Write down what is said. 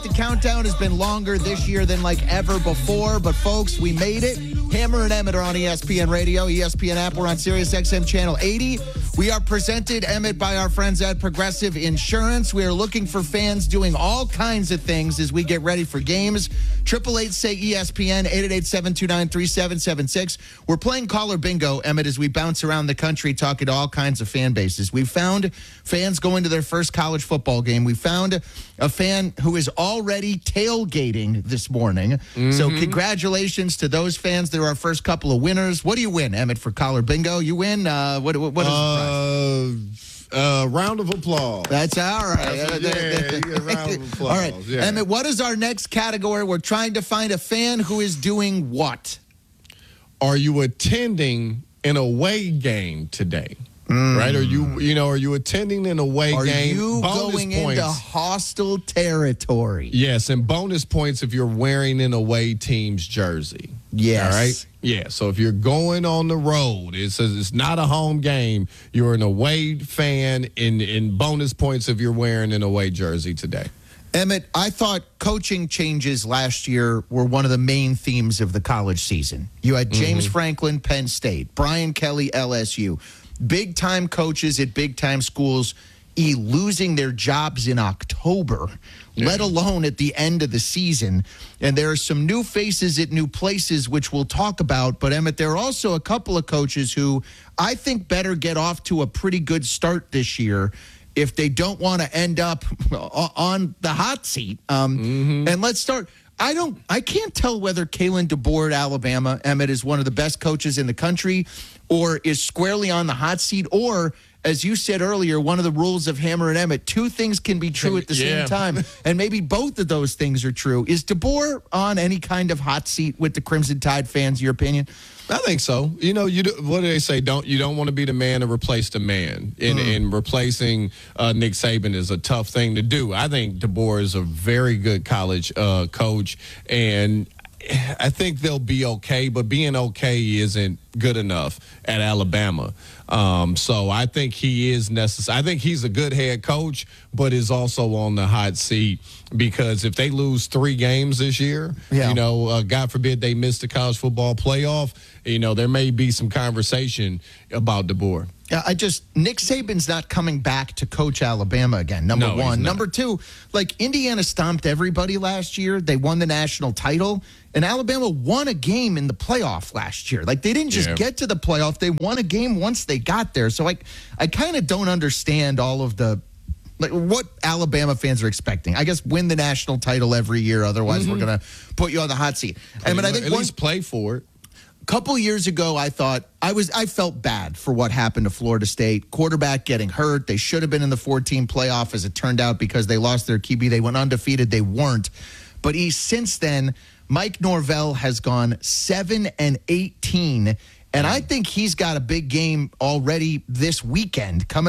The countdown has been longer this year than like ever before, but folks, we made it. Hammer and Emmett are on ESPN Radio, ESPN app. We're on Sirius XM Channel 80. We are presented, Emmett, by our friends at Progressive Insurance. We are looking for fans doing all kinds of things as we get ready for games. 888-SAY-ESPN, 888-729-3776. We're playing caller bingo, Emmett, as we bounce around the country talking to all kinds of fan bases. We found fans going to their first college football game. We found a fan who is already tailgating this morning. So congratulations to those fans. They're our first couple of winners. What do you win, Emmett, for caller bingo? You win? What is the prize? Round of applause. That's all right. You get a round of applause. All right. Yeah. Emmett, what is our next category? We're trying to find a fan who is doing what? Are you attending an away game today? Right? Are you attending an away game? Are you going into hostile territory? Yes, and bonus points if you're wearing an away team's jersey. Yes. All right? Yeah, so if you're going on the road, it says it's not a home game, you're an away fan, in bonus points if you're wearing an away jersey today. Emmett, I thought coaching changes last year were one of the main themes of the college season. You had James Franklin, Penn State, Brian Kelly, LSU. Big-time coaches at big-time schools losing their jobs in October, let alone at the end of the season. And there are some new faces at new places, which we'll talk about. But, Emmett, there are also a couple of coaches who I think better get off to a pretty good start this year if they don't want to end up on the hot seat. And let's start. I can't tell whether Kalen DeBoer at Alabama, Emmett, is one of the best coaches in the country or is squarely on the hot seat, or, as you said earlier, one of the rules of Hammer and Emmett, two things can be true at the same time, and maybe both of those things are true. Is DeBoer on any kind of hot seat with the Crimson Tide fans, your opinion? I think so. You know, what do they say? You don't want to be the man to replace the man. And replacing Nick Saban is a tough thing to do. I think DeBoer is a very good college coach, and I think they'll be okay, but being okay isn't good enough at Alabama. So I think he is necessary. I think he's a good head coach, but is also on the hot seat because if they lose 3 games this year, God forbid they miss the college football playoff, there may be some conversation about DeBoer. Yeah, Nick Saban's not coming back to coach Alabama again, number one. Number two, Indiana stomped everybody last year. They won the national title, and Alabama won a game in the playoff last year. They didn't just get to the playoff. They won a game once they got there. So I kind of don't understand all of what Alabama fans are expecting. I guess win the national title every year. Otherwise, we're going to put you on the hot seat. I think at least play for it. A couple years ago, I thought I felt bad for what happened to Florida State. Quarterback getting hurt. They should have been in the 14 playoff, as it turned out, because they lost their QB. They went undefeated. They weren't. But since then, Mike Norvell has gone 7-18, and I think he's got a big game already this weekend coming